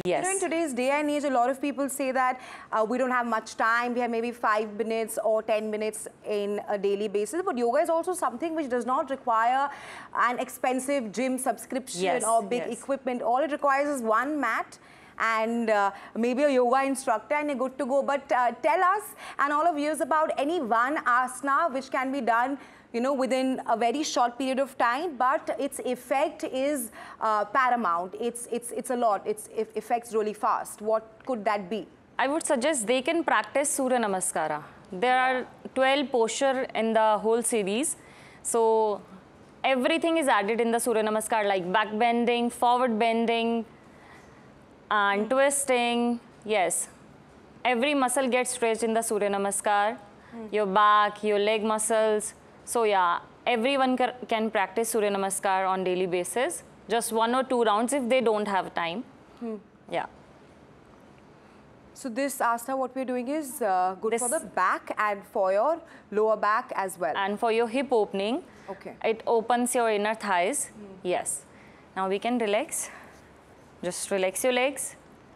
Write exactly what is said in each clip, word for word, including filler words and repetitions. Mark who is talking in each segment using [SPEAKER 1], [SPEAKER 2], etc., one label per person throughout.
[SPEAKER 1] Yes.
[SPEAKER 2] You know, in today's day and age, a lot of people say that uh, we don't have much time. We have maybe five minutes or ten minutes in a daily basis. But yoga is also something which does not require an expensive gym subscription
[SPEAKER 1] Yes,
[SPEAKER 2] or big
[SPEAKER 1] yes.
[SPEAKER 2] equipment. All it requires is one mat and uh, maybe a yoga instructor, and you're good to go. But uh, tell us and all of viewers about any one asana which can be done, you know, within a very short period of time, but its effect is uh, paramount. It's it's it's a lot. It's it affects really fast. What could that be?
[SPEAKER 1] I would suggest they can practice Surya Namaskara. There are twelve postures in the whole series. So everything is added in the Surya Namaskar, like back bending, forward bending, and mm. twisting. Yes. Every muscle gets stretched in the Surya Namaskar. Mm. Your back, your leg muscles. So yeah, everyone can practice Surya Namaskar on daily basis. Just one or two rounds if they don't have time. Hmm. Yeah.
[SPEAKER 2] So this asana, what we're doing is uh, good
[SPEAKER 1] this
[SPEAKER 2] for the back and for your lower back as well.
[SPEAKER 1] And for your hip opening.
[SPEAKER 2] Okay.
[SPEAKER 1] It opens your inner thighs. Hmm. Yes. Now we can relax. Just relax your legs.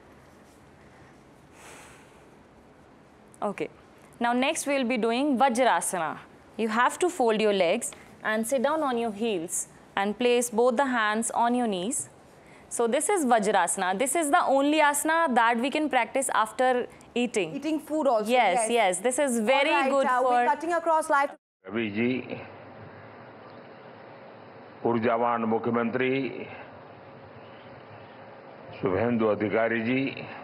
[SPEAKER 1] Okay. Now next we'll be doing Vajrasana. You have to fold your legs and sit down on your heels and place both the hands on your knees. So this is Vajrasana. This is the only asana that we can practice after eating.
[SPEAKER 2] Eating food also.
[SPEAKER 1] Yes,
[SPEAKER 2] yes.
[SPEAKER 1] yes. This is very
[SPEAKER 2] All right,
[SPEAKER 1] good
[SPEAKER 2] uh,
[SPEAKER 1] for...
[SPEAKER 2] We're cutting across live.
[SPEAKER 3] Ravi ji, ऊर्जावान मुख्यमंत्री शुभेंदु अधिकारी जी,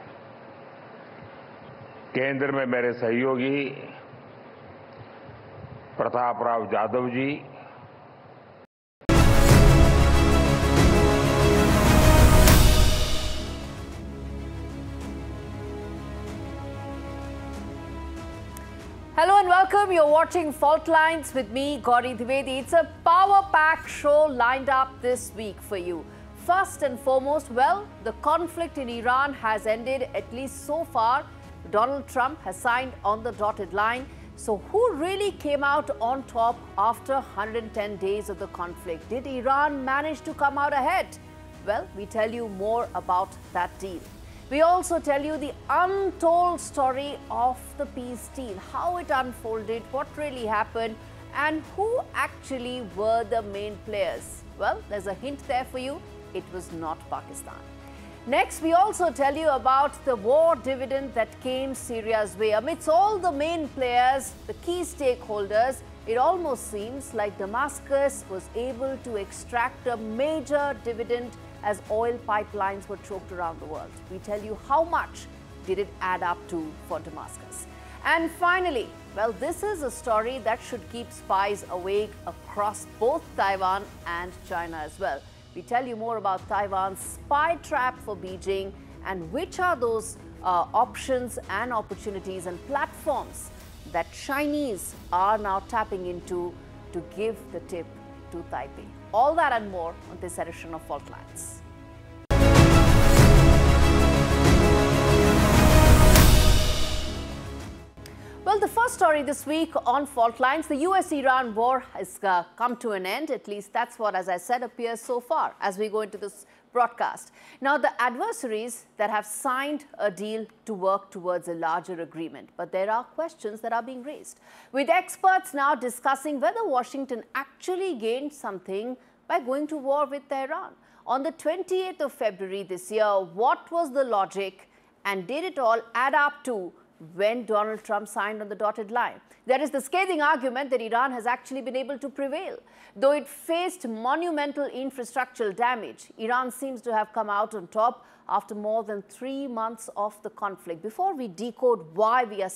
[SPEAKER 3] केंद्र में मेरे सहयोगी प्रताप राव जाधव जी,
[SPEAKER 4] Hello and welcome. You're watching Fault Lines with me, Gauri Dwivedi. It's a power-packed show lined up this week for you. First and foremost, well, the conflict in Iran has ended, at least so far. Donald Trump has signed on the dotted line. So who really came out on top after one hundred ten days of the conflict? Did Iran manage to come out ahead? Well, we tell you more about that deal. We also tell you the untold story of the peace deal, how it unfolded, what really happened, and who actually were the main players. Well, there's a hint there for you. It was not Pakistan. Next, we also tell you about the war dividend that came Syria's way. Amidst all the main players, the key stakeholders, it almost seems like Damascus was able to extract a major dividend as oil pipelines were choked around the world. We tell you how much did it add up to for Damascus. And finally, well, this is a story that should keep spies awake across both Taiwan and China as well. We tell you more about Taiwan's spy trap for Beijing and which are those uh, options and opportunities and platforms that Chinese are now tapping into to give the tip to Taipei. All that and more on this edition of Fault Lines. Well, the first story this week on Fault Lines, the U S Iran war has uh, come to an end. At least that's what, as I said, appears so far as we go into this broadcast. Now, the adversaries that have signed a deal to work towards a larger agreement, but there are questions that are being raised, with experts now discussing whether Washington actually gained something by going to war with Tehran. On the twenty-eighth of February this year, what was the logic and did it all add up to when Donald Trump signed on the dotted line? There is the scathing argument that Iran has actually been able to prevail. Though it faced monumental infrastructural damage, Iran seems to have come out on top after more than three months of the conflict. Before we decode why we are